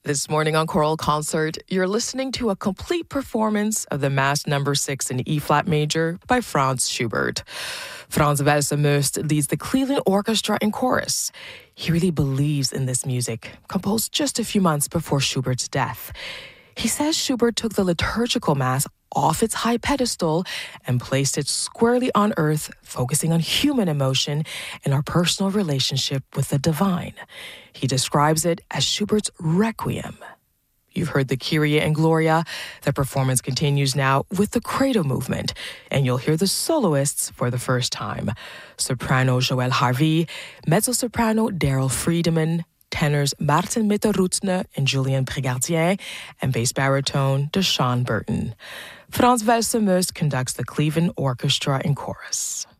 This morning on Choral Concert, you're listening to a complete performance of the Mass No. 6 in E-flat major by Franz Schubert. Frans Welssemeust leads the Cleveland Orchestra in chorus. He really believes in this music, composed just a few months before Schubert's death. He says Schubert took the liturgical Mass off its high pedestal and placed it squarely on earth, focusing on human emotion and our personal relationship with the divine. He describes it as Schubert's Requiem. You've heard the Kyrie and Gloria. The performance continues now with the Credo movement, and you'll hear the soloists for the first time. Soprano Joël Harvey, mezzo-soprano Daryl Friedemann, tenors Martin Mitterrutzner and Julien Prégardien, and bass baritone Deshawn Burton. Frans Welssemeust conducts the Cleveland Orchestra in chorus.